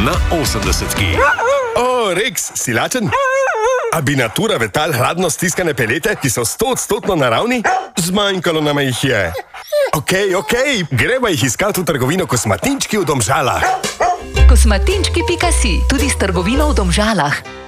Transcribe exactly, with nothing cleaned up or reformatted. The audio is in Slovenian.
na osemdesetki. O, Rex, si lačen? A bi Natura Vital hladno stiskane pelete, ki so stoodstotno naravni? Zmanjkalo nam jih je. Okej, okej, gremo jih iskati v trgovino Kosmatinčki v Domžalah. Kosmatinčki pika si, tudi s trgovino v Domžalah.